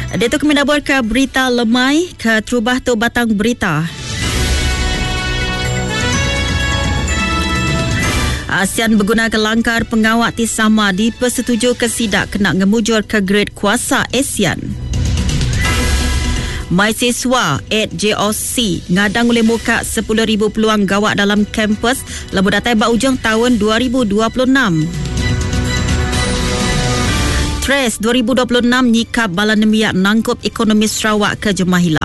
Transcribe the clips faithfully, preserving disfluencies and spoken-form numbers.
Dia tu kami dah buat ke berita lemai ke terubah tu batang berita. ASEAN berguna ke langkar pengawak ti sama dipersetuju ke sidak kena ngemujur ke grade kuasa ASEAN. Mahasiswa at J O C ngadang oleh muka sepuluh ribu peluang gawak dalam kampus lebu datai ba ujung tahun dua ribu dua puluh enam. Tres dua ribu dua puluh enam nyikap Balan Nemiak nangkup ekonomi Sarawak ke Jemahila.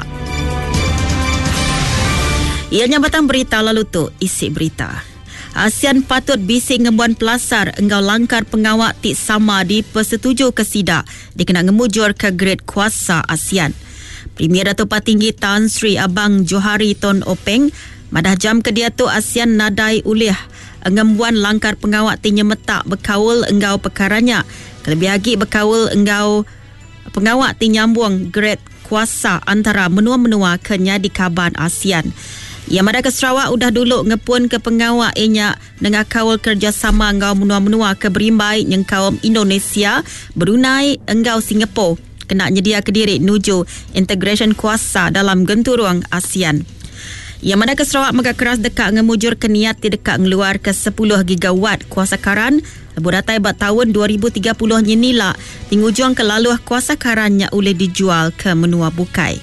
Ianya batang berita lalu tu isi berita. ASEAN patut bising ngembuan pelasar engkau langkar pengawak ti sama dipersetuju ke sidak dikena ngemujur ke grade kuasa ASEAN. Premier Datuk Patinggi Tan Sri Abang Johari Ton Openg madah jam ke dia tu ASEAN nadai ulih ngembuan langkar pengawak ti nyemetak berkawal engkau perkaranya. Kelebih lagi berkawal engkau pengawak ti nyambung grade kuasa antara menua-menua ke nyadi kaban ASEAN. Ia madah ke Sarawak udah dulu ngepun ke pengawak inya dengan kawal kerjasama engkau menua-menua ke berimbai yang kaum Indonesia, Brunei, engkau Singapura kena nyedia ke diri nuju integration kuasa dalam genturung ASEAN. Ia madah ke Sarawak megak keras dekat ngemujur ke niat ti dekat ngeluar ke sepuluh gigawatt kuasa karan lebu datai bat tahun dua ribu tiga puluh nyenila tingujung ke laluh kuasa karannya boleh dijual ke menua bukai.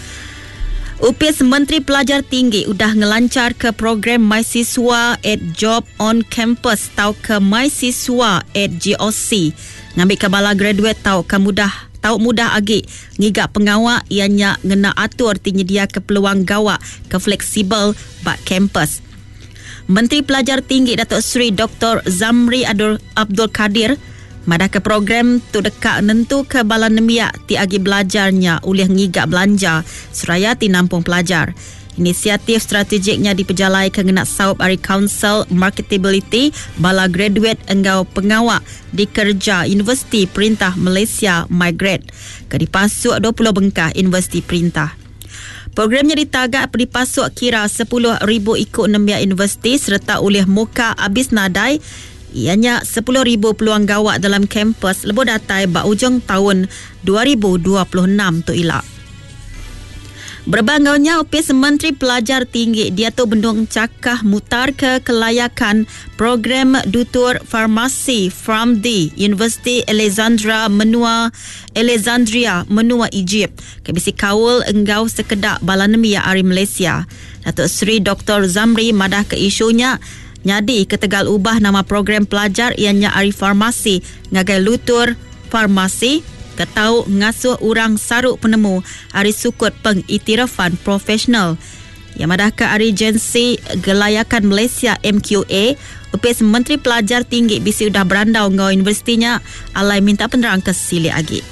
U P S Menteri Pelajar Tinggi udah ngelancar ke program mahasiswa at Job on Campus tau ke mahasiswa at J O C. Ngambil ke bala graduate tau ke mudah tau mudah agi ngigak pengawak ianya ngena atur ti nyedia ke peluang gawak ke fleksibel bak kampus. Menteri Pelajar Tinggi Datuk Seri Doktor Zamri Abdul Kadir madah ke program tu dekat nentu ke Balan Nemiak ti agi belajarnya oleh ngigak belanja seraya ti nampung pelajar. Inisiatif strategiknya dipejalai ke ngenak saup ari Council Marketability bala graduate engkau pengawak di kerja Universiti Perintah Malaysia Migrate ke dipasuk dua puluh bengkah Universiti Perintah. Programnya ditagak dipasuk kira sepuluh ribu ikut nembia universiti serta oleh muka abis nadai ianya sepuluh ribu peluang gawak dalam kampus lebu datai ba ujung tahun dua ribu dua puluh enam tu ilak. Berbanggaunya U P S Menteri Pelajar Tinggi dia tu bendung cakah mutar ke kelayakan program Dutur Farmasi from the University Alexandria Menua Alexandria Menua Egypt kebisi kawal engkau sekedak Balan Nemiak ari Malaysia. Datuk Seri Doktor Zamri madah ke isunya nyadi ke Tegal ubah nama program pelajar ianya ari farmasi ngagai Lutur Farmasi ketau ngasuh urang saruk penemu ari sukut pengiktirafan profesional. Yang madah ke ari agensi gelayakan Malaysia M Q A U P S Menteri Pelajar Tinggi bisi udah berandau ngau universitinya alai minta penerang ke sili agi.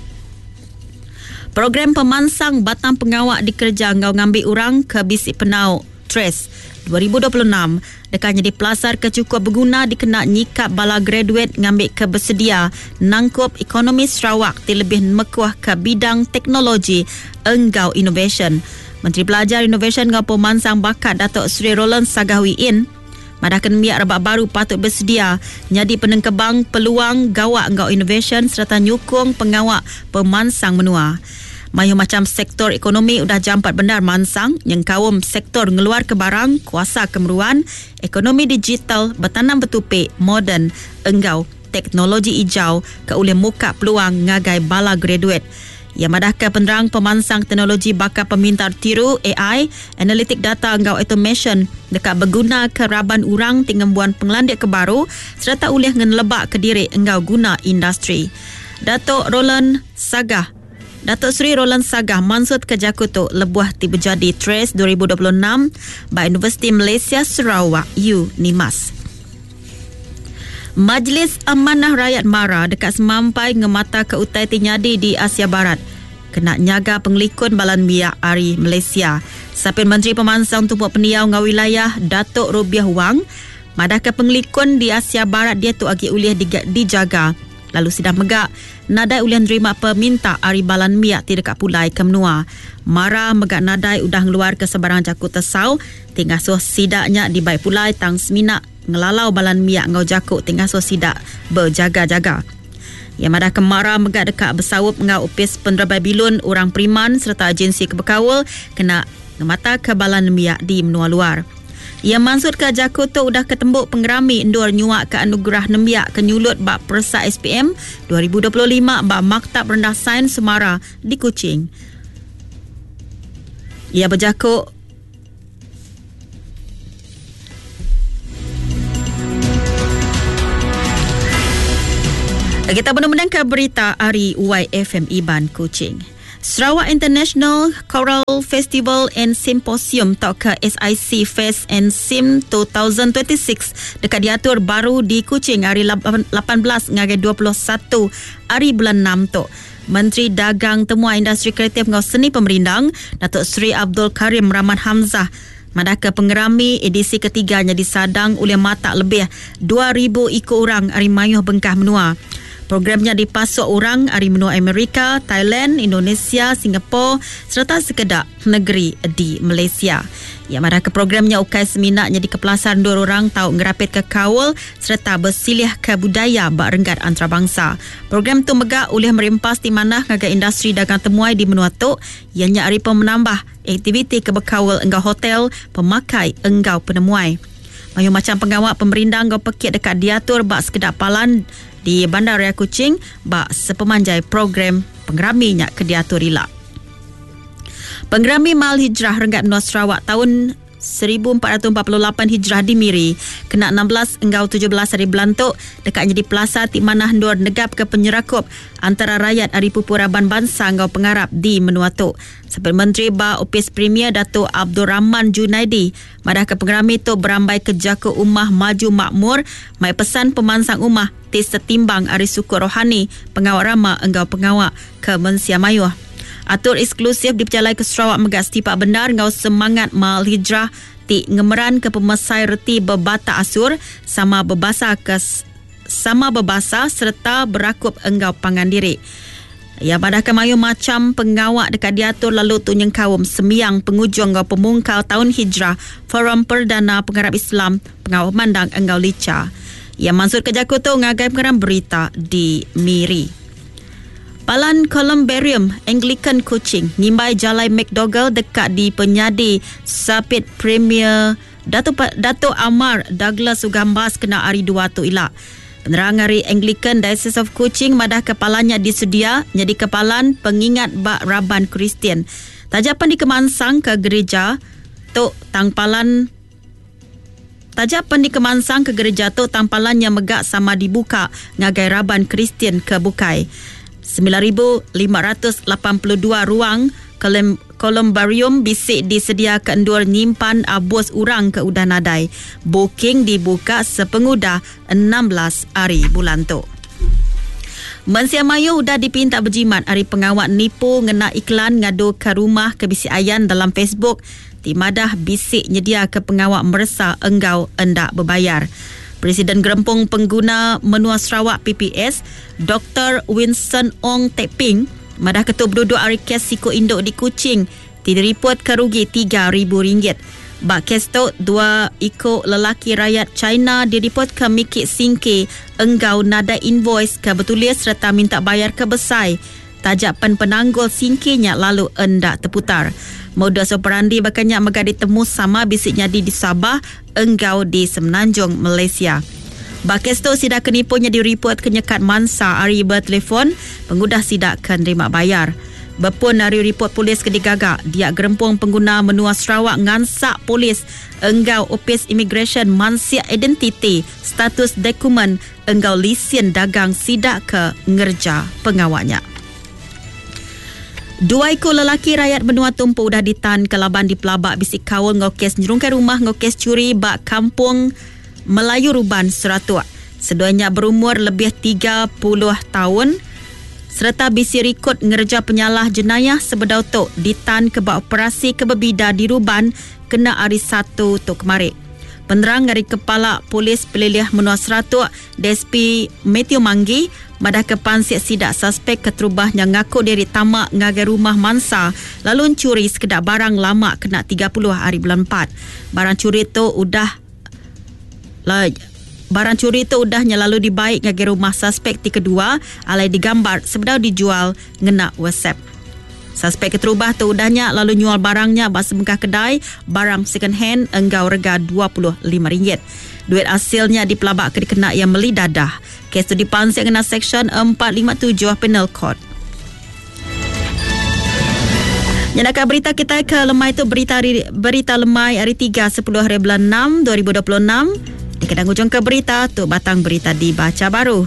Program pemansang batang pengawak dikerja ngau ngambil urang ke bisi penau Tres dua ribu dua puluh enam dekatnya dipelasar ke cukup berguna dikena nyikap bala graduate ngambil ke bersedia nangkup ekonomi Sarawak ti lebih mekuah ke bidang teknologi engkau innovation. Menteri Pelajar Innovation ngau pemansang bakat Datuk Seri Roland Sagahwiin madah kenemiak rebak baru patut bersedia nyadi penengkebang peluang gawak engkau innovation serta nyukung pengawak pemansang menua. Mayu macam sektor ekonomi udah jampat benar mansang yang kaum sektor ngeluar ke barang, kuasa kemeruan, ekonomi digital, bertanam bertupik, moden, enggau, teknologi hijau ke oleh muka peluang ngagai bala graduate. Ia madah ke penerang pemansang teknologi bakal pemintar tiru A I, analitik data enggau automation dekat berguna ke raban urang tingembuan penglandik ke baru serta oleh ngenlebak ke diri enggau guna industri. Datuk Roland Sagah Datuk Seri Roland Sagah mansut ke Jakutu lebuah ti berjadi Tres dua ribu dua puluh enam by Universiti Malaysia Sarawak U N I M A S. Majlis Amanah Rakyat Mara dekat semampai ngemata ke utai tinyadi di Asia Barat kena nyaga penglikun Balan Nemiak ari Malaysia. Sapin Menteri Pemansang Tumpuk Peniau ngau wilayah Datuk Rubiah Wang madah ke penglikun di Asia Barat dia tu agi uliah dijaga. Lalu sidang megak nadai ulian nerima peminta ari Balan Nemiak ti dekat pulai ke menua. Mara megak nadai udah ngeluar ke sebarang Jakut Tesau tinggal so sidaknya di baik pulai tang seminak ngelalau Balan Nemiak ngau Jakut tinggal so sidak berjaga-jaga. Yang madah kemara megak dekat bersawup ngau upis penerabai bilun orang Periman serta agensi kebekawal kena ngemata kebalan miak di menua luar. Ia maksud ke Jakarta udah ketembuk pengerami endur nyuak ke anugerah nembiak kenyulut bak Persa S P M dua ribu dua puluh lima bak Maktab Rendah Sains Semara di Kuching. Ia berjakut kita benar-benar ke berita hari Y F M Iban Kuching. Sarawak International Choral Festival and Symposium atau ke S I C Fest and Sim dua ribu dua puluh enam dekat diatur baru di Kuching hari lapan belas hingga dua puluh satu hari bulan enam tu. Menteri Dagang Temua Industri Kreatif dan Seni Pemerindang Datuk Seri Abdul Karim Rahman Hamzah madaka pengerami edisi ketiganya disadang oleh mata lebih dua ribu ikut orang hari mayuh bengkah menua. Programnya dipasuk orang dari benua Amerika, Thailand, Indonesia, Singapura serta sekedar negeri di Malaysia. Yang mana ke programnya ukai seminatnya di kepelasan dua orang tahu ngerapit ke kawal serta bersilih ke budaya bak renggat antarabangsa. Program tu megak oleh merimpas di mana ngagai industri dagang temuai di benua tu ianya hari pun menambah aktiviti kebekawal enggau hotel pemakai enggau penemuai. Mayu macam pengawak pemerintah enggau pekit dekat diatur bak sekedar palan di Bandar Raya Kuching bak sepemanjai program pengeraminya ke diatur ila. Pengerami Mal Hijrah Renggat Menua Sarawak tahun seribu empat ratus empat puluh lapan Hijrah di Miri kena enam belas hingga tujuh belas hari Belantuk dekatnya di Plaza Tik Manah Nur negap ke penyerakup antara rakyat Hari Pupuraban Bangsa ngau pengarap di Menua tu. Seperti Menteri Ba Opis Premier Datuk Abdul Rahman Junaidi madah ke pengerami tu berambai ke Jaku Umah Maju Makmur mai pesan pemansang umah tis setimbang Hari Syukur Rohani pengawak rama enggau pengawak ke Mensia Mayuh. Atur eksklusif dipercayai ke Sarawak megak setipak benar ngau semangat Mal Hijrah ti ngemeran ke pemesai reti berbata asur sama berbasa ke sama berbasa serta berakup enggau pangan diri. Ya pada kemayu macam pengawak dekat diatur lalu tunyeng kawum semiang pengujung ngau pemungkal tahun Hijrah Forum Perdana Pengarap Islam pengawak mandang enggau lica. Ya maksud ke Jakarta ngagai pengarang berita di Miri. Palan Columbarium Anglican Kuching ngimbai Jalai McDougall dekat di penyadi Sapit Premier Datuk Datuk Amar Douglas Ugambas kena hari dua tu ilak. Penerang hari Anglican Diocese of Kuching madah kepalanya disedia jadi kepalan pengingat bak Raban Kristian. Tajapan dikemansang ke gereja Tok Tangpalan Tajapan dikemansang ke gereja Tok Tangpalan yang megak sama dibuka ngagai Raban Kristian ke Bukai. sembilan ribu lima ratus lapan puluh dua ruang Columbarium bisik disedia ke endur nyimpan abus urang ke udah nadai. Booking dibuka sepengudah enam belas hari bulan tu. Mensia Mayu udah dipinta berjimat hari pengawak nipu ngena iklan ngadu ke rumah ke bisik ayan dalam Facebook. Timadah bisik nyedia ke pengawak meresa enggau endak berbayar. Presiden Gerempung Pengguna Menua Sarawak P P S, Doktor Winston Ong Teping, madah ketua berduduk hari kes Siko Induk di Kuching, diripot kerugi tiga ribu ringgit. Bak kes tu, dua ikut lelaki rakyat China diripot ke Mikit Singke, enggau nada invoice ke betulis serta minta bayar ke besai. Tajapan penanggul Singke-nya lalu endak terputar. Modus operandi bakanya megah ditemu sama bisiknya di Sabah, enggau di Semenanjung, Malaysia. Bakes tu sidak kenipunya diripot kenyekat mansa hari bertelefon, pengudah sidak kan terima bayar. Bepun dari report polis kedigagak, dia Gerempung Pengguna Menua Sarawak ngansak polis enggau Opis Immigration mansia identiti status dokumen enggau lisen dagang sidak ke ngerja pengawaknya. Dua ekor lelaki rakyat Benua Tumpu dah ditahan ke laban di pelabak bisik kawal ngokes nyerungkai rumah ngokes curi bak kampung Melayu Ruban Seratua. Seduanya berumur lebih tiga puluh tahun serta bisi rikut ngerja penyalah jenayah sebedau tok ditahan ke bak operasi kebebida di Ruban kena hari satu tu kemarin. Penerang dari Kepala Polis Peliliah Menua Seratua D S P Matthew Manggi madah ke pansiak sidak suspek keterubah yang ngaku diri tamak ngagai rumah mansa lalu curi sekedar barang lama kena tiga puluh hari bulan empat. Barang curi tu udah lah, Barang curi tu udahnya lalu dibaik ngagi rumah suspek ti kedua, alai digambar sebedau dijual ngena WhatsApp. Suspek keterubah tu udahnya lalu nyual barangnya bahasa bengkah kedai, barang second hand enggau rega dua puluh lima ringgit. Duit hasilnya dipelabak ke dikena yang meli dadah. Kes tu dipansik kena Seksyen empat lima tujuh Penal Code. Nyanakan berita kita ke lemai itu berita berita lemai hari tiga sepuluh hari bulan enam dua ribu dua puluh enam. Di kedang ujung ke berita tu batang berita dibaca baru.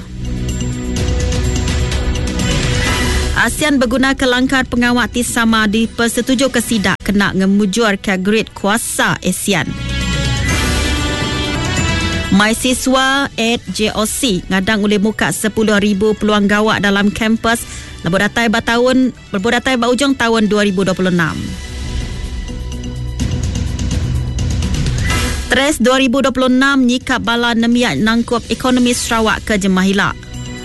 ASEAN berguna kelangkar pengawat ti sama di persetuju kesidak kena ngemujur ke grid kuasa ASEAN. Mahasiswa at J O C ngadang boleh muka sepuluh ribu peluang gawak dalam kampus berdatai batahun berdatai baujung tahun dua ribu dua puluh enam. Tres dua ribu dua puluh enam nyikap bala nemiak nangkup ekonomi Sarawak ke Jemahila.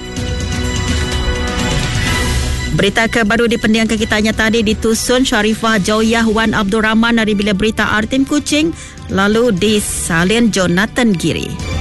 Berita kebaru dipendiangkan kitanya tadi di Tusun Sharifah Jawiyah Wan Abdul Rahman dari Bila Berita Artim Kuching, lalu di Salin Jonathan Giri.